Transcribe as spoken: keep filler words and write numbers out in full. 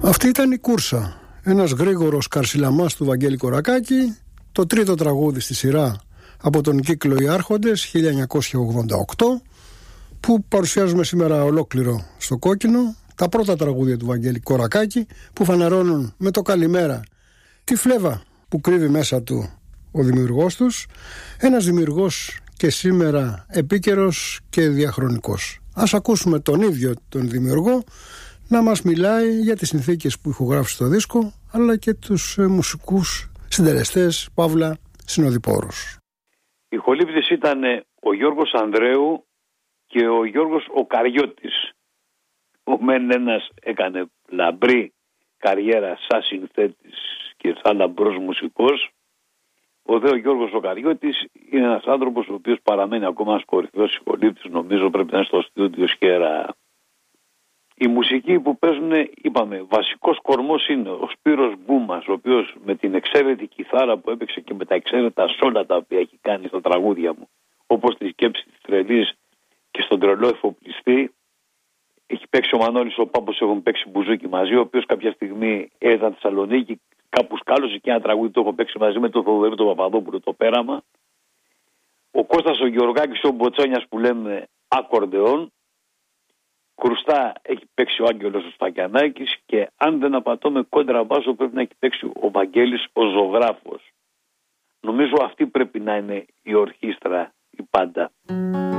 Αυτή ήταν η Κούρσα, ένας γρήγορος καρσιλαμάς του Βαγγέλη Κορακάκη, το τρίτο τραγούδι στη σειρά από τον κύκλο «Οι Άρχοντες» χίλια εννιακόσια ογδόντα οκτώ, που παρουσιάζουμε σήμερα ολόκληρο στο κόκκινο, τα πρώτα τραγούδια του Βαγγέλη Κορακάκη, που φανερώνουν με το καλημέρα τη φλέβα που κρύβει μέσα του ο δημιουργός τους, ένας δημιουργός και σήμερα επίκαιρος και διαχρονικός. Ας ακούσουμε τον ίδιο τον δημιουργό να μας μιλάει για τις συνθήκες που ηχογράφησε το δίσκο, αλλά και τους ε, μουσικούς συντελεστές, παύλα συνοδοιπόρους. Οι χολήπτες ήταν ο Γιώργος Ανδρέου και ο Γιώργος ο Καριώτης. Ο μεν ένας έκανε λαμπρή καριέρα σαν συνθέτης και σαν λαμπρός μουσικός. Ο δε ο Γιώργος ο Καριώτης είναι ένας άνθρωπος ο οποίος παραμένει ακόμα ένας κορυφαίος συγχολήπτης, νομίζω πρέπει να είναι στο στούντιο Σκέρα. Η μουσική που παίζουν, είπαμε, βασικός κορμός είναι ο Σπύρος Μπούμας, ο οποίος με την εξαίρετη κιθάρα που έπαιξε και με τα εξαίρετα σόλα τα οποία έχει κάνει στα τραγούδια μου, όπως τη σκέψη της τρελής και στον τρελό εφοπλιστή, έχει παίξει ο Μανώλης ο Πάπος, έχουν παίξει μπουζούκι μαζί, ο οποίος κάποια στιγμή έρθα στη Θεσσαλονίκη, κάπου σκάλωσε και ένα τραγούδι το έχω παίξει μαζί με τον Θοδωρή τον Παπαδόπουλο, το Πέραμα. Ο Κώστας ο Γεωργάκης ο Μποτσόνιας που λέμε ακορντεόν. Κρουστά έχει παίξει ο Άγγελος ο Στακιανάκης και αν δεν απατώμε κόντρα μπάσο πρέπει να έχει παίξει ο Βαγγέλης ο Ζωγράφος. Νομίζω αυτή πρέπει να είναι η ορχήστρα η πάντα.